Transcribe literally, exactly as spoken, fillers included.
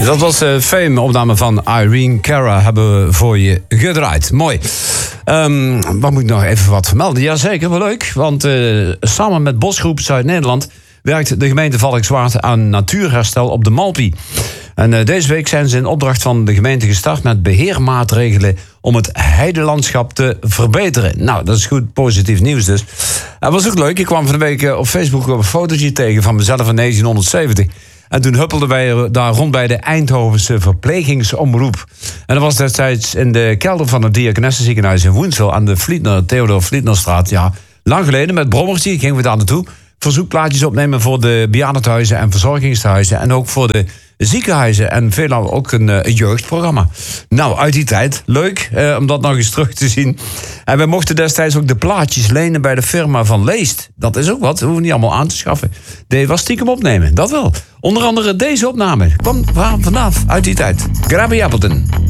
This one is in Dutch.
Dat was uh, Fame, opname van Irene Cara, hebben we voor je gedraaid. Mooi. Um, wat moet ik nog even wat vermelden? Jazeker, wel leuk. Want uh, samen met Bosgroep Zuid-Nederland werkt de gemeente Valkenswaard aan natuurherstel op de Malpie. En uh, deze week zijn ze in opdracht van de gemeente gestart met beheermaatregelen om het heidelandschap te verbeteren. Nou, dat is goed positief nieuws dus. Dat was ook leuk. Ik kwam van de week uh, op Facebook een fotootje tegen van mezelf in negentienhonderdzeventig. En toen huppelden wij daar rond bij de Eindhovense verplegingsomroep. En dat was destijds in de kelder van het Diakonessenziekenhuis in Woensel aan de Vlietner, Theodor Vlietnerstraat. Ja, lang geleden met brommertje gingen we daar naartoe. Verzoekplaatjes opnemen voor de bejaardentehuizen en verzorgingstehuizen. En ook voor de ziekenhuizen en veelal ook een, een jeugdprogramma. Nou, uit die tijd. Leuk eh, om dat nog eens terug te zien. En we mochten destijds ook de plaatjes lenen bij de firma van Leest. Dat is ook wat, we hoeven niet allemaal aan te schaffen. Die was stiekem opnemen, dat wel. Onder andere deze opname. Kwam vanaf uit die tijd. Grabby Appleton.